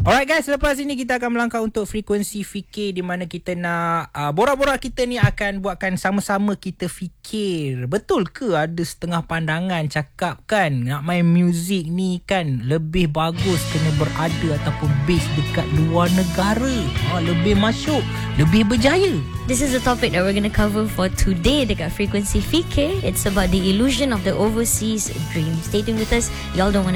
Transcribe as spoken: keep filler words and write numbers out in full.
Alright guys, lepas ini kita akan melangkah untuk frekuensi fikir, di mana kita nak uh, borak-borak kita ni akan buatkan sama-sama kita fikir. Betul ke ada setengah pandangan cakap kan nak main muzik ni kan lebih bagus kena berada ataupun base dekat luar negara. Ha, lebih masuk, lebih berjaya. This is the topic that we're going to cover for today dekat Frekuensi Fikir. It's about the illusion of the overseas dream. Stay tuned with us. Y'all don't want to